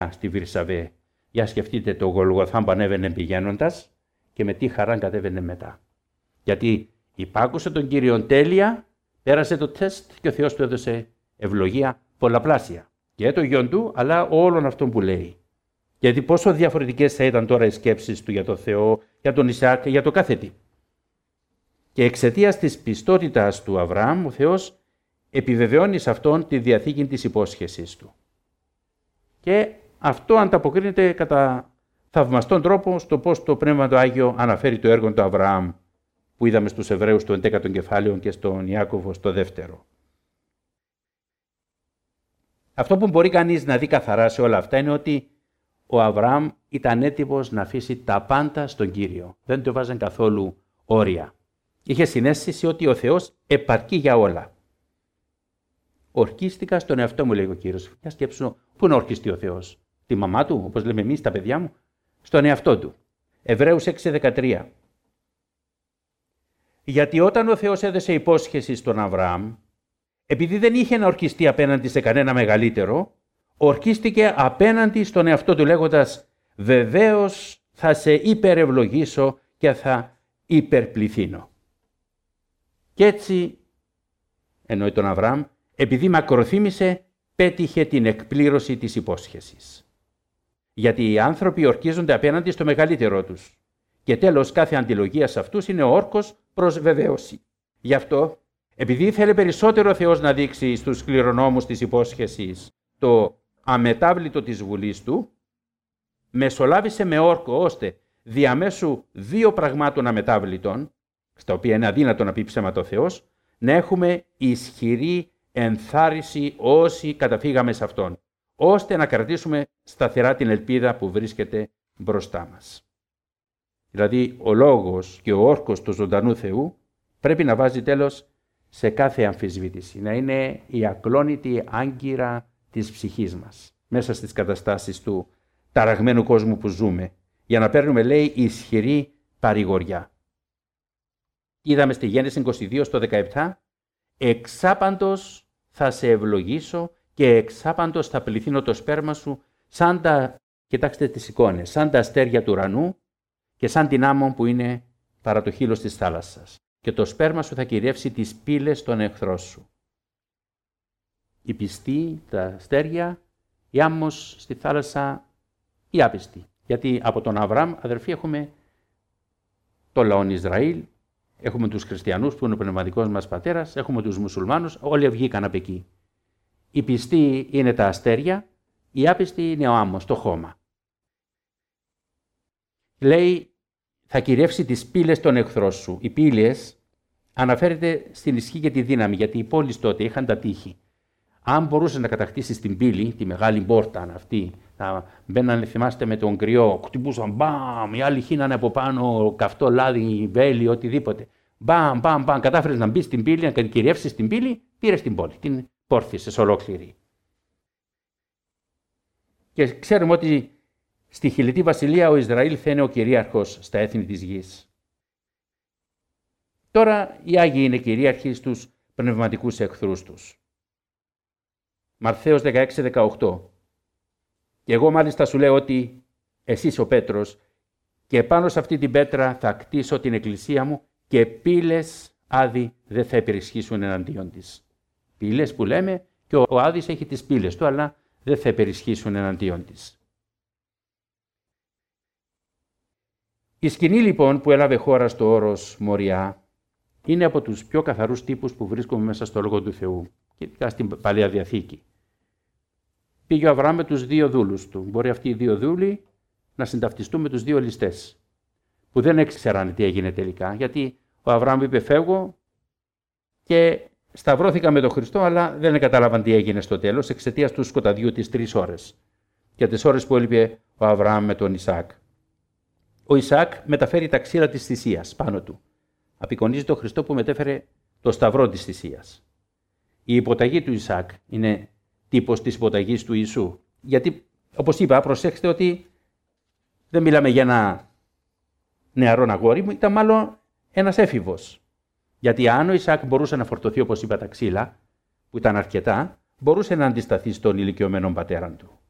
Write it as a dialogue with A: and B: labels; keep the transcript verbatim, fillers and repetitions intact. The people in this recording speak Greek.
A: στη Βυρσαβέ. Για σκεφτείτε το Γολγοθά που ανέβαινε πηγαίνοντας και με τι χαρά κατέβαινε μετά. Γιατί υπάκουσε τον Κύριον τέλεια, πέρασε το τεστ και ο Θεός του έδωσε ευλογία πολλαπλάσια. Και το γιον του, αλλά όλων αυτών που λέει. Γιατί πόσο διαφορετικές θα ήταν τώρα οι σκέψεις του για τον Θεό, για τον Ισαάκ, για το κάθε τι. Και εξαιτίας της πιστότητας του Αβραάμ, ο Θεός επιβεβαιώνει σε αυτόν τη διαθήκη της υπόσχεσης του. Και αυτό ανταποκρίνεται κατά θαυμαστόν τρόπο στο πώς το Πνεύμα το Άγιο αναφέρει το έργο του Αβραάμ, που είδαμε στους Εβραίους του έντεκατο κεφάλαιο και στον Ιάκωβο στο δεύτερο. Αυτό που μπορεί κανείς να δει καθαρά σε όλα αυτά είναι ότι ο Αβραάμ ήταν έτοιμος να αφήσει τα πάντα στον Κύριο. Δεν του βάζαν καθόλου όρια. Είχε συναίσθηση ότι ο Θεός επαρκεί για όλα. Ορκίστηκα στον εαυτό μου, λέει ο Κύριος. Για σκέψου, πού να ορκιστεί ο Θεός? Τη μαμά του, όπως λέμε εμείς, τα παιδιά μου? Στον εαυτό του. Εβραίους έξι δεκατρία. Γιατί όταν ο Θεός έδωσε υπόσχεση στον Αβραάμ, επειδή δεν είχε να ορκιστεί απέναντι σε κανένα μεγαλύτερο, ορκίστηκε απέναντι στον εαυτό του λέγοντας «Βεβαίως θα σε υπερευλογήσω και θα υπερπληθύνω». Και έτσι, εννοεί τον Αβραάμ, επειδή μακροθύμησε, πέτυχε την εκπλήρωση της υπόσχεσης. Γιατί οι άνθρωποι ορκίζονται απέναντι στο μεγαλύτερό τους. Και τέλος, κάθε αντιλογία σε αυτούς είναι ο όρκος προς βεβαίωση. Γι' αυτό, επειδή ήθελε περισσότερο ο Θεός να δείξει στους κληρονόμους της υπόσχεσης το αμετάβλητο της βουλής του, μεσολάβησε με όρκο ώστε διαμέσου δύο πραγμάτων αμετάβλητων, στα οποία είναι αδύνατο να πει ψέματα ο Θεός, να έχουμε ισχυρή ενθάρρυνση όσοι καταφύγαμε σε Αυτόν, ώστε να κρατήσουμε σταθερά την ελπίδα που βρίσκεται μπροστά μας. Δηλαδή, ο λόγος και ο όρκος του ζωντανού Θεού πρέπει να βάζει τέλος σε κάθε αμφισβήτηση, να είναι η ακλόνητη άγκυρα της ψυχής μας, μέσα στις καταστάσεις του ταραγμένου κόσμου που ζούμε, για να παίρνουμε, λέει, ισχυρή παρηγοριά. Είδαμε στη Γέννηση είκοσι δύο στο δεκαεπτά, εξάπαντος θα σε ευλογήσω και εξάπαντος θα πληθύνω το σπέρμα σου σαν τα, κοιτάξτε τις εικόνες, σαν τα αστέρια του ουρανού και σαν την άμμο που είναι παρά το χείλος της θάλασσας. Και το σπέρμα σου θα κυριεύσει τις πύλες των εχθρών σου. Οι πιστοί, τα αστέρια, η άμμος στη θάλασσα, οι άπιστοι. Γιατί από τον Αβραάμ, αδερφοί, έχουμε το λαό Ισραήλ, έχουμε τους χριστιανούς που είναι ο πνευματικός μας πατέρας, έχουμε τους μουσουλμάνους, όλοι βγήκαν από εκεί. Οι πιστοί είναι τα αστέρια, οι άπιστοι είναι ο άμμος, το χώμα. Λέει, θα κυριεύσει τις πύλες των εχθρών σου. Οι πύλες αναφέρεται στην ισχύ και τη δύναμη, γιατί οι πόλεις τότε είχαν τα τείχη. Αν μπορούσε να κατακτήσει την πύλη, τη μεγάλη πόρτα αυτή, να μπαίνανε, θυμάστε, με τον κρυό, χτυπούσαν μπαμ, οι άλλοι χύνανε από πάνω καυτό λάδι, βέλη, οτιδήποτε. Μπαμ, μπαμ, μπαμ, κατάφερες να μπει στην πύλη, να κυριεύσεις την πύλη, πήρες την πόλη, την πόρθισες ολόκληρη. Και ξέρουμε ότι στη Χιλιτή Βασιλεία ο Ισραήλ θα είναι ο κυρίαρχος στα έθνη της γης. Τώρα οι Άγιοι είναι κυρίαρχοι στους πνευματικούς εχθρούς τους. Μαρθαίος δεκαέξι δεκαοκτώ. Και εγώ μάλιστα σου λέω ότι εσύ είσαι ο Πέτρος και πάνω σε αυτή την πέτρα θα κτίσω την εκκλησία μου και πύλες άδη δεν θα υπερισχύσουν εναντίον της. Πύλες που λέμε και ο Άδης έχει τις πύλες του, αλλά δεν θα υπερισχύσουν εναντίον της. Η σκηνή λοιπόν που έλαβε χώρα στο όρος Μοριά είναι από τους πιο καθαρούς τύπους που βρίσκουμε μέσα στο Λόγο του Θεού και στην Παλαιά Διαθήκη. Πήγε ο Αβραάμ με τους δύο δούλους του. Μπορεί αυτοί οι δύο δούλοι να συνταυτιστούν με τους δύο ληστές, που δεν έξεραν τι έγινε τελικά, γιατί ο Αβραάμ είπε φεύγω και σταυρώθηκα με τον Χριστό, αλλά δεν κατάλαβαν τι έγινε στο τέλος εξαιτίας του σκοταδιού τις τρεις ώρες και τις ώρες που έλειπε ο Αβραάμ με τον Ισαάκ. Ο Ισαάκ μεταφέρει τα ξύλα της θυσίας πάνω του. Απεικονίζει τον Χριστό που μετέφερε το σταυρό της θυσίας. Η υποταγή του Ισαάκ είναι τύπος της υποταγής του Ιησού. Γιατί, όπως είπα, προσέξτε ότι δεν μιλάμε για ένα νεαρό αγόρι μου, ήταν μάλλον ένας έφηβος. Γιατί αν ο Ισαάκ μπορούσε να φορτωθεί, όπως είπα, τα ξύλα, που ήταν αρκετά, μπορούσε να αντισταθεί στον ηλικιωμένο πατέρα του.